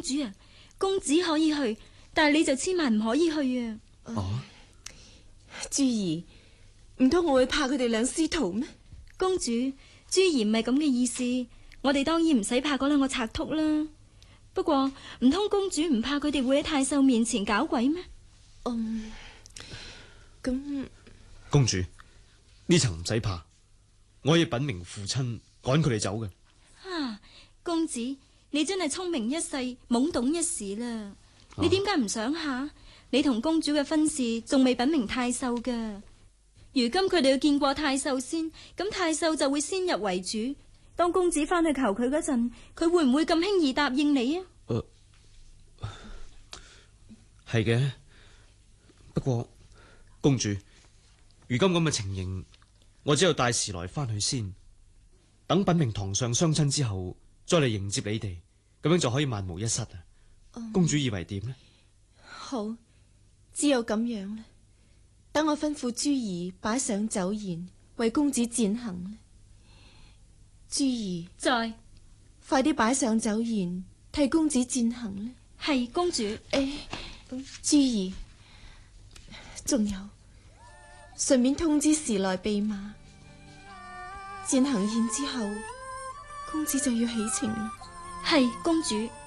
主啊，公子可以去，但係你就千萬唔可以去啊！ 珠兒，唔通我會怕佢哋兩師徒咩？ 公主，珠兒唔係咁嘅意思，我哋當然唔使怕嗰兩個賊禿啦。不過唔通公主唔怕佢哋會喺太守面前搞鬼咩？ 咁公主呢層唔使怕，我可以稟明父親趕佢哋走嘅。 啊，公子，你真係聰明一世，懵懂一時啦！你點解唔想下？你同公主嘅婚事仲未稟明太守噶，如今佢哋要見過太守先，咁太守就會先入為主。當公子翻去求佢嗰陣，佢會唔會咁輕易答應你啊？ 係嘅，不過公主，如今咁嘅情形，我只有帶時來翻去先，等稟明堂上相親之後，再嚟迎接你哋，咁樣就可以萬無一失啊！公主以為點呢？ 好，只有咁樣啦。等我吩咐珠兒擺上酒宴，為公子餞行啦。珠兒， 在， 快啲擺上酒宴，替公子餞行啦。 係公主。 珠兒，仲有，順便通知時來備馬。餞行宴之後，公子就要起程啦。 係公主。